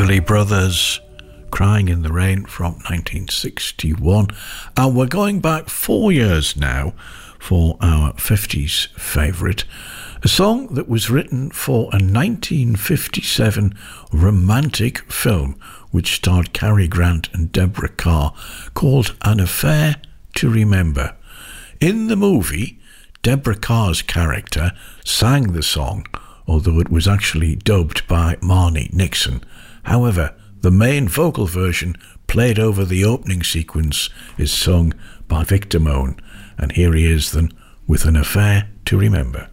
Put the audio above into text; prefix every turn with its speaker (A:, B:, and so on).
A: Everly Brothers, Crying in the Rain from 1961. And we're going back 4 years now for our 50s favourite, a song that was written for a 1957 romantic film which starred Cary Grant and Deborah Kerr, called An Affair to Remember. In the movie, Deborah Kerr's character sang the song, although it was actually dubbed by Marnie Nixon. However, the main vocal version played over the opening sequence is sung by Victor Moan, and here he is then with An Affair to Remember.